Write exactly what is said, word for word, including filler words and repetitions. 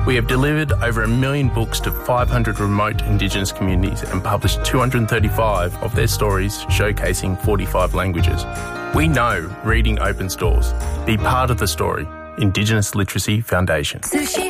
We have delivered over a million books to five hundred remote Indigenous communities and published two hundred thirty-five of their stories showcasing forty-five languages. We know reading opens doors. Be part of the story. Indigenous Literacy Foundation. Sushi